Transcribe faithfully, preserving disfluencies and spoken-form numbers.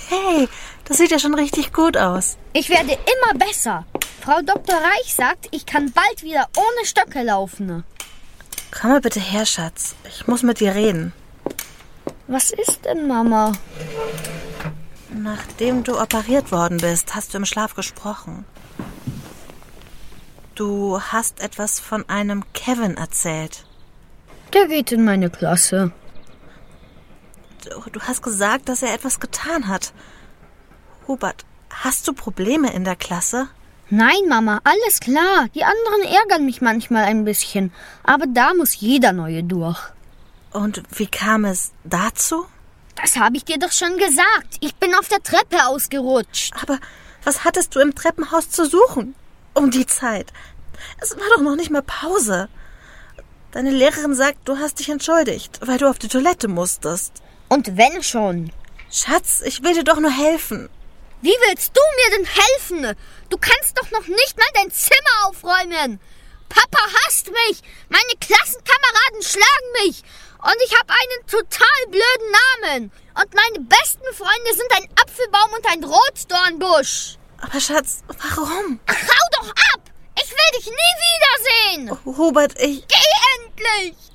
Hey, das sieht ja schon richtig gut aus. Ich werde immer besser. Frau Doktor Reich sagt, ich kann bald wieder ohne Stöcke laufen. Komm mal bitte her, Schatz. Ich muss mit dir reden. Was ist denn, Mama? Nachdem du operiert worden bist, hast du im Schlaf gesprochen. Du hast etwas von einem Kevin erzählt. Der geht in meine Klasse. Du, du hast gesagt, dass er etwas getan hat. Hubert, hast du Probleme in der Klasse? Nein, Mama, alles klar. Die anderen ärgern mich manchmal ein bisschen. Aber da muss jeder Neue durch. Und wie kam es dazu? Das habe ich dir doch schon gesagt. Ich bin auf der Treppe ausgerutscht. Aber was hattest du im Treppenhaus zu suchen? Um die Zeit. Es war doch noch nicht mal Pause. Deine Lehrerin sagt, du hast dich entschuldigt, weil du auf die Toilette musstest. Und wenn schon? Schatz, ich will dir doch nur helfen. Wie willst du mir denn helfen? Du kannst doch noch nicht mal dein Zimmer aufräumen. Papa hasst mich. Meine Klassenkameraden schlagen mich. Und ich habe einen total blöden Namen. Und meine besten Freunde sind ein Apfelbaum und ein Rotdornbusch. Aber Schatz, warum? Ach, hau doch ab! Ich will dich nie wiedersehen! Hubert, ich... Geh endlich!